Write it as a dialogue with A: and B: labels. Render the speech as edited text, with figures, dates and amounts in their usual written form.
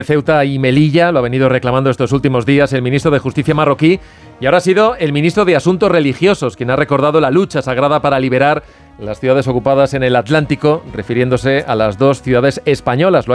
A: Ceuta y Melilla, lo ha venido reclamando estos últimos días el ministro de Justicia marroquí, y ahora ha sido el ministro de Asuntos Religiosos quien ha recordado la lucha sagrada para liberar las ciudades ocupadas en el Atlántico, refiriéndose a las dos ciudades españolas.